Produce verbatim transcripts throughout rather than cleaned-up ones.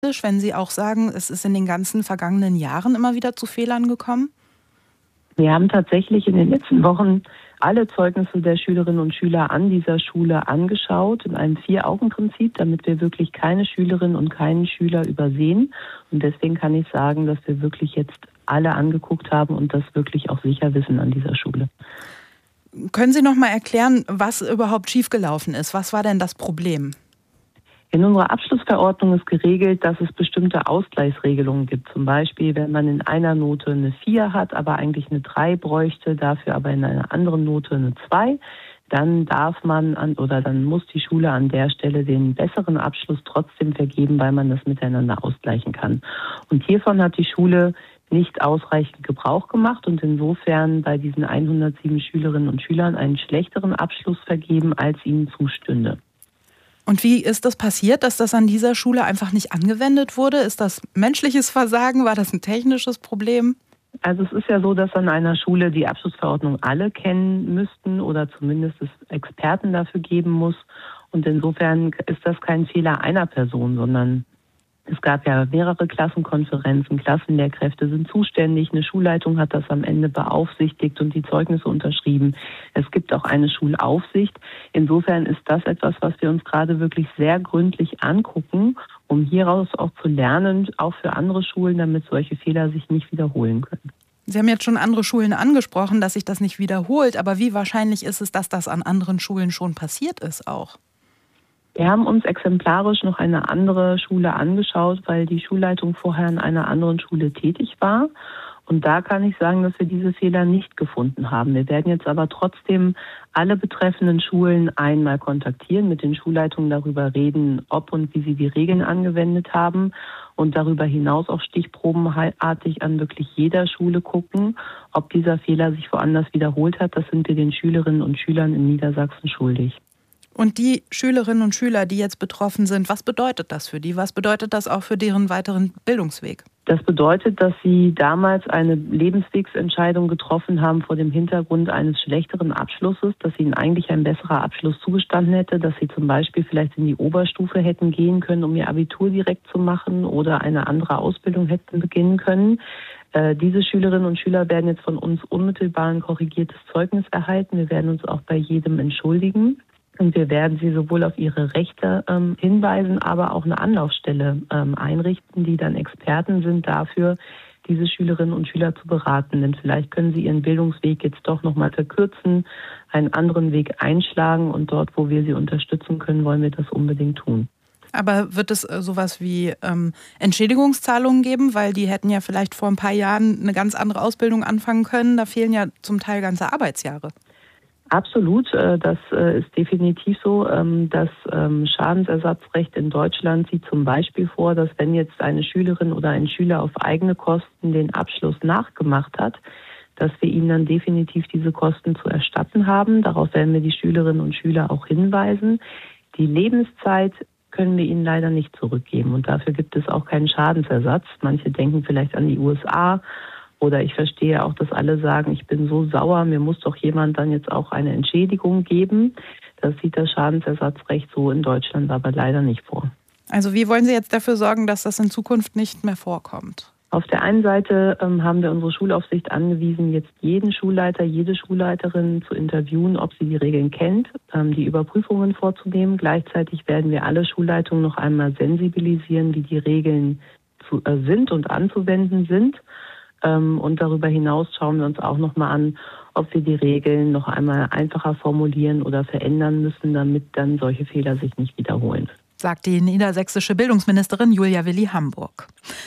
wenn Sie auch sagen, es ist in den ganzen vergangenen Jahren immer wieder zu Fehlern gekommen? Wir haben tatsächlich in den letzten Wochen alle Zeugnisse der Schülerinnen und Schüler an dieser Schule angeschaut, in einem Vier-Augen-Prinzip, damit wir wirklich keine Schülerin und keinen Schüler übersehen. Und deswegen kann ich sagen, dass wir wirklich jetzt alle angeguckt haben und das wirklich auch sicher wissen an dieser Schule. Können Sie noch mal erklären, was überhaupt schiefgelaufen ist? Was war denn das Problem? In unserer Abschlussverordnung ist geregelt, dass es bestimmte Ausgleichsregelungen gibt. Zum Beispiel, wenn man in einer Note eine vier hat, aber eigentlich eine drei bräuchte, dafür aber in einer anderen Note eine zwei, dann darf man an, oder dann muss die Schule an der Stelle den besseren Abschluss trotzdem vergeben, weil man das miteinander ausgleichen kann. Und hiervon hat die Schule nicht ausreichend Gebrauch gemacht und insofern bei diesen hundertsieben Schülerinnen und Schülern einen schlechteren Abschluss vergeben, als ihnen zustünde. Und wie ist das passiert, dass das an dieser Schule einfach nicht angewendet wurde? Ist das menschliches Versagen? War das ein technisches Problem? Also es ist ja so, dass an einer Schule die Abschlussverordnung alle kennen müssten oder zumindest es Experten dafür geben muss. Und insofern ist das kein Fehler einer Person, sondern es gab ja mehrere Klassenkonferenzen, Klassenlehrkräfte sind zuständig, eine Schulleitung hat das am Ende beaufsichtigt und die Zeugnisse unterschrieben. Es gibt auch eine Schulaufsicht. Insofern ist das etwas, was wir uns gerade wirklich sehr gründlich angucken, um hieraus auch zu lernen, auch für andere Schulen, damit solche Fehler sich nicht wiederholen können. Sie haben jetzt schon andere Schulen angesprochen, dass sich das nicht wiederholt. Aber wie wahrscheinlich ist es, dass das an anderen Schulen schon passiert ist auch? Wir haben uns exemplarisch noch eine andere Schule angeschaut, weil die Schulleitung vorher an einer anderen Schule tätig war. Und da kann ich sagen, dass wir diese Fehler nicht gefunden haben. Wir werden jetzt aber trotzdem alle betreffenden Schulen einmal kontaktieren, mit den Schulleitungen darüber reden, ob und wie sie die Regeln angewendet haben und darüber hinaus auch stichprobenartig an wirklich jeder Schule gucken, ob dieser Fehler sich woanders wiederholt hat. Das sind wir den Schülerinnen und Schülern in Niedersachsen schuldig. Und die Schülerinnen und Schüler, die jetzt betroffen sind, was bedeutet das für die? Was bedeutet das auch für deren weiteren Bildungsweg? Das bedeutet, dass sie damals eine Lebenswegsentscheidung getroffen haben vor dem Hintergrund eines schlechteren Abschlusses, dass ihnen eigentlich ein besserer Abschluss zugestanden hätte, dass sie zum Beispiel vielleicht in die Oberstufe hätten gehen können, um ihr Abitur direkt zu machen oder eine andere Ausbildung hätten beginnen können. Äh, diese Schülerinnen und Schüler werden jetzt von uns unmittelbar ein korrigiertes Zeugnis erhalten. Wir werden uns auch bei jedem entschuldigen. Und wir werden sie sowohl auf ihre Rechte ähm, hinweisen, aber auch eine Anlaufstelle ähm, einrichten, die dann Experten sind dafür, diese Schülerinnen und Schüler zu beraten. Denn vielleicht können sie ihren Bildungsweg jetzt doch nochmal verkürzen, einen anderen Weg einschlagen und dort, wo wir sie unterstützen können, wollen wir das unbedingt tun. Aber wird es äh, sowas wie ähm, Entschädigungszahlungen geben? Weil die hätten ja vielleicht vor ein paar Jahren eine ganz andere Ausbildung anfangen können. Da fehlen ja zum Teil ganze Arbeitsjahre. Absolut, das ist definitiv so. Das Schadensersatzrecht in Deutschland sieht zum Beispiel vor, dass wenn jetzt eine Schülerin oder ein Schüler auf eigene Kosten den Abschluss nachgemacht hat, dass wir ihnen dann definitiv diese Kosten zu erstatten haben. Darauf werden wir die Schülerinnen und Schüler auch hinweisen. Die Lebenszeit können wir ihnen leider nicht zurückgeben und dafür gibt es auch keinen Schadensersatz. Manche denken vielleicht an die U S A. Oder ich verstehe auch, dass alle sagen, ich bin so sauer, mir muss doch jemand dann jetzt auch eine Entschädigung geben. Das sieht das Schadensersatzrecht so in Deutschland aber leider nicht vor. Also wie wollen Sie jetzt dafür sorgen, dass das in Zukunft nicht mehr vorkommt? Auf der einen Seite ähm, haben wir unsere Schulaufsicht angewiesen, jetzt jeden Schulleiter, jede Schulleiterin zu interviewen, ob sie die Regeln kennt, ähm, die Überprüfungen vorzunehmen. Gleichzeitig werden wir alle Schulleitungen noch einmal sensibilisieren, wie die Regeln zu, äh, sind und anzuwenden sind. Und darüber hinaus schauen wir uns auch nochmal an, ob wir die Regeln noch einmal einfacher formulieren oder verändern müssen, damit dann solche Fehler sich nicht wiederholen. Sagt die niedersächsische Bildungsministerin Julia Willi-Hamburg.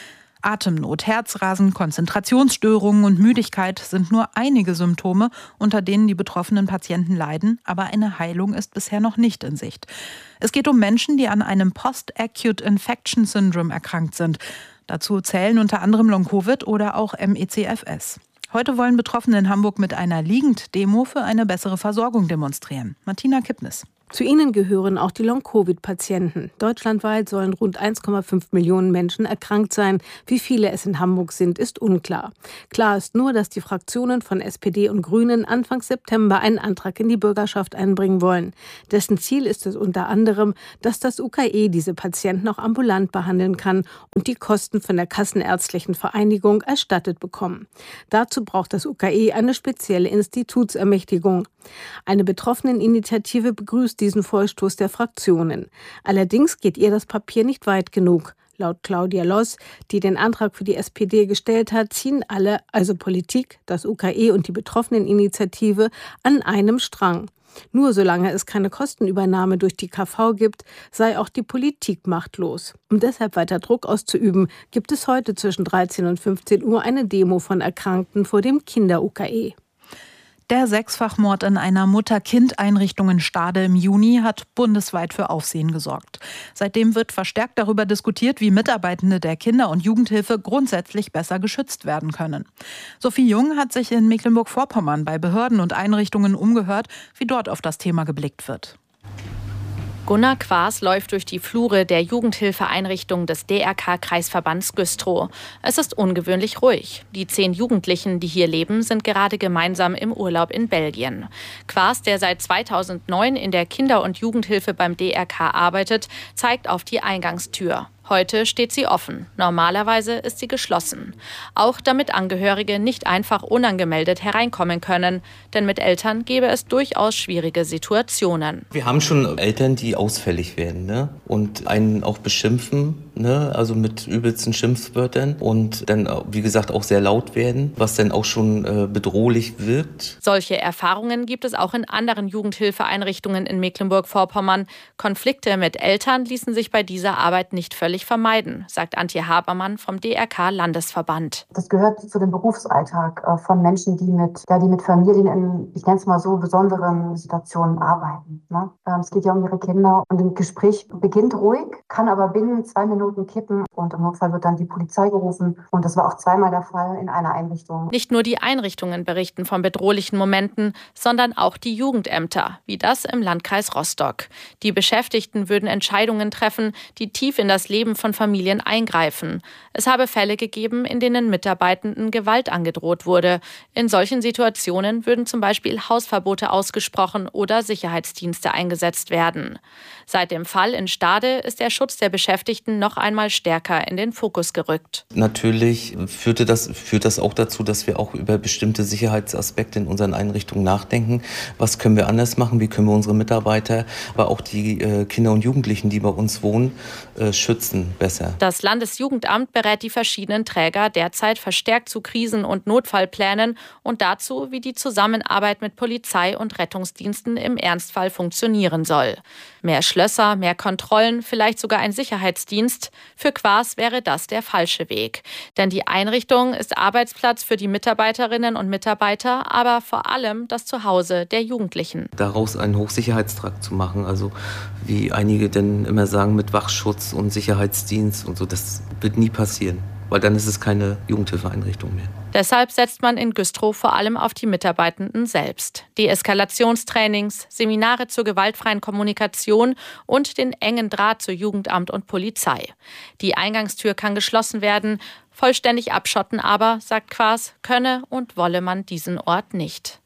Atemnot, Herzrasen, Konzentrationsstörungen und Müdigkeit sind nur einige Symptome, unter denen die betroffenen Patienten leiden, aber eine Heilung ist bisher noch nicht in Sicht. Es geht um Menschen, die an einem Post-Acute Infection Syndrome erkrankt sind. Dazu zählen unter anderem Long-Covid oder auch M E C F S. Heute wollen Betroffene in Hamburg mit einer Liegend-Demo für eine bessere Versorgung demonstrieren. Martina Kippnis. Zu ihnen gehören auch die Long-Covid-Patienten. Deutschlandweit sollen rund eins Komma fünf Millionen Menschen erkrankt sein. Wie viele es in Hamburg sind, ist unklar. Klar ist nur, dass die Fraktionen von S P D und Grünen Anfang September einen Antrag in die Bürgerschaft einbringen wollen. Dessen Ziel ist es unter anderem, dass das U K E diese Patienten auch ambulant behandeln kann und die Kosten von der Kassenärztlichen Vereinigung erstattet bekommen. Dazu braucht das U K E eine spezielle Institutsermächtigung. Eine Betroffeneninitiative begrüßt diesen Vorstoß der Fraktionen. Allerdings geht ihr das Papier nicht weit genug. Laut Claudia Loss, die den Antrag für die S P D gestellt hat, ziehen alle, also Politik, das U K E und die Betroffeneninitiative, an einem Strang. Nur solange es keine Kostenübernahme durch die K V gibt, sei auch die Politik machtlos. Um deshalb weiter Druck auszuüben, gibt es heute zwischen dreizehn und fünfzehn Uhr eine Demo von Erkrankten vor dem Kinder-U K E. Der Sechsfachmord in einer Mutter-Kind-Einrichtung in Stade im Juni hat bundesweit für Aufsehen gesorgt. Seitdem wird verstärkt darüber diskutiert, wie Mitarbeitende der Kinder- und Jugendhilfe grundsätzlich besser geschützt werden können. Sophie Jung hat sich in Mecklenburg-Vorpommern bei Behörden und Einrichtungen umgehört, wie dort auf das Thema geblickt wird. Gunnar Quaas läuft durch die Flure der Jugendhilfeeinrichtung des D R K-Kreisverbands Güstrow. Es ist ungewöhnlich ruhig. Die zehn Jugendlichen, die hier leben, sind gerade gemeinsam im Urlaub in Belgien. Quaas, der seit zweitausendneun in der Kinder- und Jugendhilfe beim D R K arbeitet, zeigt auf die Eingangstür. Heute steht sie offen. Normalerweise ist sie geschlossen. Auch damit Angehörige nicht einfach unangemeldet hereinkommen können. Denn mit Eltern gäbe es durchaus schwierige Situationen. Wir haben schon Eltern, die ausfällig werden, ne? Und einen auch beschimpfen, ne? Also mit übelsten Schimpfwörtern. Und dann, wie gesagt, auch sehr laut werden, was dann auch schon äh, bedrohlich wirkt. Solche Erfahrungen gibt es auch in anderen Jugendhilfeeinrichtungen in Mecklenburg-Vorpommern. Konflikte mit Eltern ließen sich bei dieser Arbeit nicht völlig vermeiden, sagt Antje Habermann vom D R K-Landesverband. Das gehört zu dem Berufsalltag von Menschen, die mit, ja, die mit Familien in, ich nenne es mal so, besonderen Situationen arbeiten. Ne? Es geht ja um ihre Kinder und ein Gespräch beginnt ruhig, kann aber binnen zwei Minuten kippen und im Notfall wird dann die Polizei gerufen. Und das war auch zweimal der Fall in einer Einrichtung. Nicht nur die Einrichtungen berichten von bedrohlichen Momenten, sondern auch die Jugendämter, wie das im Landkreis Rostock. Die Beschäftigten würden Entscheidungen treffen, die tief in das Leben von Familien eingreifen. Es habe Fälle gegeben, in denen Mitarbeitenden Gewalt angedroht wurde. In solchen Situationen würden zum Beispiel Hausverbote ausgesprochen oder Sicherheitsdienste eingesetzt werden. Seit dem Fall in Stade ist der Schutz der Beschäftigten noch einmal stärker in den Fokus gerückt. Natürlich führte das, führt das auch dazu, dass wir auch über bestimmte Sicherheitsaspekte in unseren Einrichtungen nachdenken. Was können wir anders machen? Wie können wir unsere Mitarbeiter, aber auch die äh, Kinder und Jugendlichen, die bei uns wohnen, äh, schützen besser? Das Landesjugendamt berät die verschiedenen Träger derzeit verstärkt zu Krisen- und Notfallplänen und dazu, wie die Zusammenarbeit mit Polizei und Rettungsdiensten im Ernstfall funktionieren soll. Mehr Schlösser, mehr Kontrollen, vielleicht sogar ein Sicherheitsdienst. Für Quaas wäre das der falsche Weg. Denn die Einrichtung ist Arbeitsplatz für die Mitarbeiterinnen und Mitarbeiter, aber vor allem das Zuhause der Jugendlichen. Daraus einen Hochsicherheitstrakt zu machen, also wie einige denn immer sagen, mit Wachschutz und Sicherheitsdienst und so, das wird nie passieren, weil dann ist es keine Jugendhilfeeinrichtung mehr. Deshalb setzt man in Güstrow vor allem auf die Mitarbeitenden selbst. Deeskalationstrainings, Seminare zur gewaltfreien Kommunikation und den engen Draht zu Jugendamt und Polizei. Die Eingangstür kann geschlossen werden, vollständig abschotten aber, sagt Quaas, könne und wolle man diesen Ort nicht.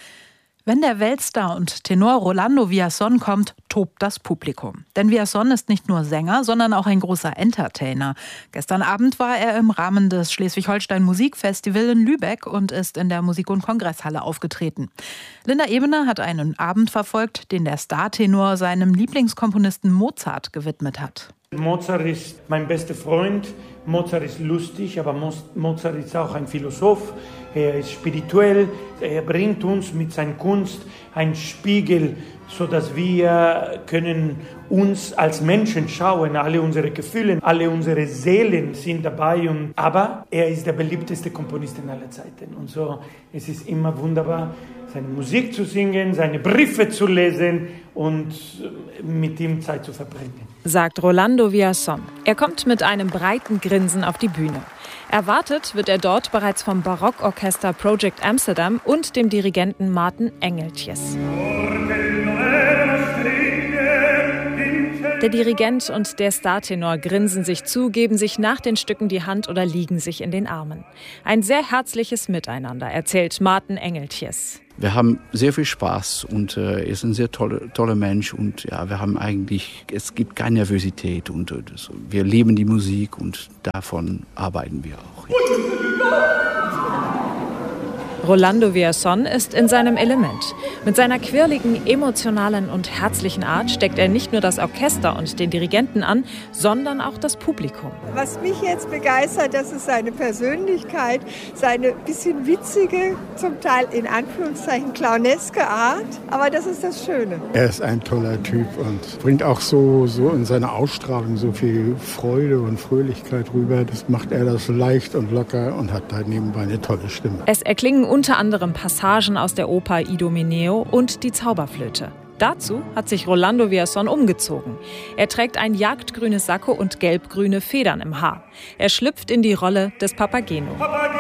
Wenn der Weltstar und Tenor Rolando Villazón kommt, tobt das Publikum. Denn Villazón ist nicht nur Sänger, sondern auch ein großer Entertainer. Gestern Abend war er im Rahmen des Schleswig-Holstein Musikfestival in Lübeck und ist in der Musik- und Kongresshalle aufgetreten. Linda Ebener hat einen Abend verfolgt, den der Star-Tenor seinem Lieblingskomponisten Mozart gewidmet hat. Mozart ist mein bester Freund. Mozart ist lustig, aber Mozart ist auch ein Philosoph. Er ist spirituell. Er bringt uns mit seiner Kunst einen Spiegel, sodass wir können uns als Menschen schauen. Alle unsere Gefühle, alle unsere Seelen sind dabei. Und, aber er ist der beliebteste Komponist aller Zeiten. Und so es ist immer wunderbar, seine Musik zu singen, seine Briefe zu lesen und mit ihm Zeit zu verbringen. Sagt Rolando Villazón. Er kommt mit einem breiten Grinsen auf die Bühne. Erwartet wird er dort bereits vom Barockorchester Project Amsterdam und dem Dirigenten Martin Engeltjes. Der Dirigent und der Startenor grinsen sich zu, geben sich nach den Stücken die Hand oder liegen sich in den Armen. Ein sehr herzliches Miteinander, erzählt Martin Engeltjes. Wir haben sehr viel Spaß und äh, er ist ein sehr toller, toller Mensch und ja, wir haben eigentlich, es gibt keine Nervosität und äh, das, wir lieben die Musik und davon arbeiten wir auch. Ja. Rolando Villazón ist in seinem Element. Mit seiner quirligen, emotionalen und herzlichen Art steckt er nicht nur das Orchester und den Dirigenten an, sondern auch das Publikum. Was mich jetzt begeistert, das ist seine Persönlichkeit, seine bisschen witzige, zum Teil in Anführungszeichen clowneske Art. Aber das ist das Schöne. Er ist ein toller Typ und bringt auch so, so in seiner Ausstrahlung so viel Freude und Fröhlichkeit rüber. Das macht er das leicht und locker und hat da nebenbei eine tolle Stimme. Es erklingen unter anderem Passagen aus der Oper Idomeneo und die Zauberflöte. Dazu hat sich Rolando Villazón umgezogen. Er trägt ein jagdgrünes Sakko und gelbgrüne Federn im Haar. Er schlüpft in die Rolle des Papageno.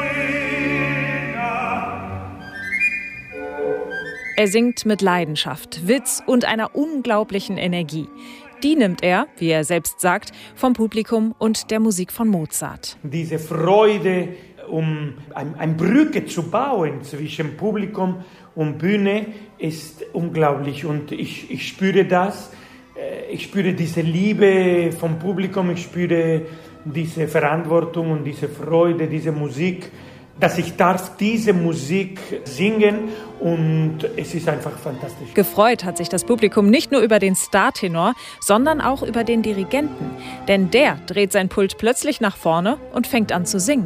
Er singt mit Leidenschaft, Witz und einer unglaublichen Energie. Die nimmt er, wie er selbst sagt, vom Publikum und der Musik von Mozart. Diese Freude, um eine Brücke zu bauen zwischen Publikum und Bühne, ist unglaublich. Und ich, ich spüre das. Ich spüre diese Liebe vom Publikum. Ich spüre diese Verantwortung und diese Freude, diese Musik, dass ich darf diese Musik singen und es ist einfach fantastisch. Gefreut hat sich das Publikum nicht nur über den Startenor, sondern auch über den Dirigenten. Denn der dreht sein Pult plötzlich nach vorne und fängt an zu singen.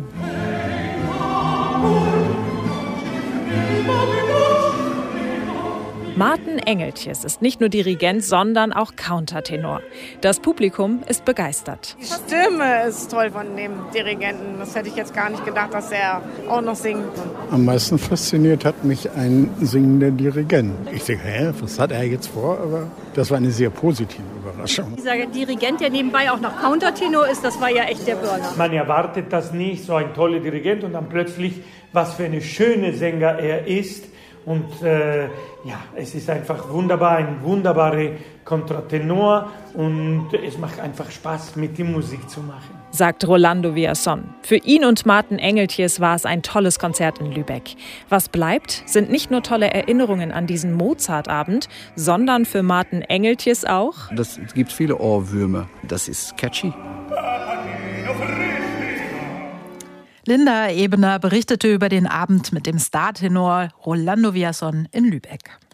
Martin Engeltjes ist nicht nur Dirigent, sondern auch Countertenor. Das Publikum ist begeistert. Die Stimme ist toll von dem Dirigenten. Das hätte ich jetzt gar nicht gedacht, dass er auch noch singen kann. Am meisten fasziniert hat mich ein singender Dirigent. Ich denke, hä, was hat er jetzt vor? Aber das war eine sehr positive Überraschung. Dieser Dirigent, der nebenbei auch noch Countertenor ist, das war ja echt der Burner. Man erwartet das nicht, so ein toller Dirigent und dann plötzlich, was für eine schöne Sänger er ist. Und äh, ja, es ist einfach wunderbar, ein wunderbarer Kontratenor und es macht einfach Spaß, mit ihm Musik zu machen. Sagt Rolando Villazón. Für ihn und Martin Engeltjes war es ein tolles Konzert in Lübeck. Was bleibt, sind nicht nur tolle Erinnerungen an diesen Mozartabend, sondern für Martin Engeltjes auch. Das, es gibt viele Ohrwürmer. Das ist catchy. Linda Ebener berichtete über den Abend mit dem Startenor Rolando Villazón in Lübeck.